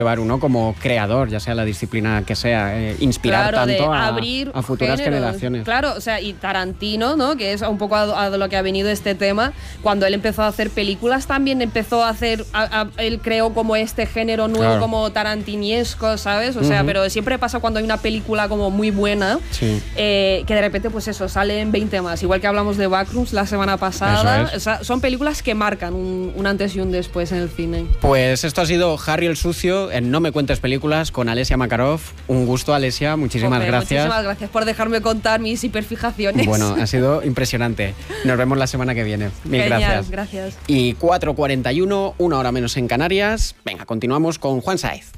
llevar uno como creador, ya sea la disciplina que sea, inspirar tanto a futuras generaciones. Claro, o sea, y Tarantino, ¿no? Que es un poco a lo que ha venido este tema, cuando él empezó a hacer películas también empezó a hacer, él creó como este género nuevo, como tarantiniesco, ¿sabes? O sea, pero siempre pasa cuando hay una película como muy buena, que de repente, pues eso, salen 20 más. Igual que hablamos de Backrooms la semana pasada. O sea, son películas que marcan un antes y un después en el cine. Pues esto ha sido Harry el Sucio en No me cuentes películas con Alessia Makarov. Un gusto, Alessia, muchísimas gracias. Muchísimas gracias por dejarme contar mis hiperfijaciones. Bueno, ha sido impresionante. Nos vemos la semana que viene. Mil gracias. Y 4:41, 1 hora menos en Canarias. Venga, continuamos con Juan Sáez.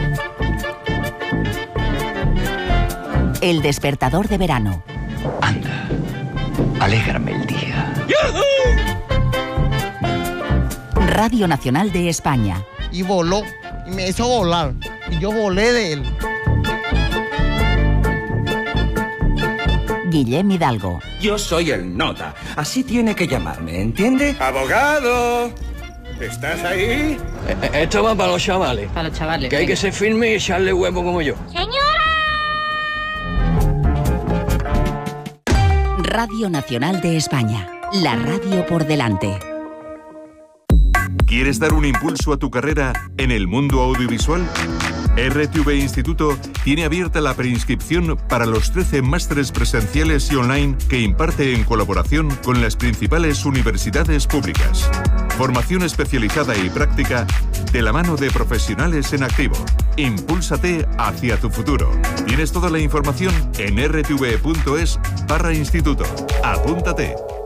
El despertador de verano. Anda, alégrame el día. Radio Nacional de España. Y voló, y me hizo volar, y yo volé de él. Guillem Hidalgo. Yo soy el nota, así tiene que llamarme, ¿entiende? ¡Abogado! ¿Estás ahí? Esto va para los chavales. Para los chavales. Que hay que ser firme y echarle huevo como yo. Radio Nacional de España. La radio por delante. ¿Quieres dar un impulso a tu carrera en el mundo audiovisual? RTV Instituto tiene abierta la preinscripción para los 13 másteres presenciales y online que imparte en colaboración con las principales universidades públicas. Formación especializada y práctica de la mano de profesionales en activo. Impúlsate hacia tu futuro. Tienes toda la información en rtv.es/instituto. Apúntate.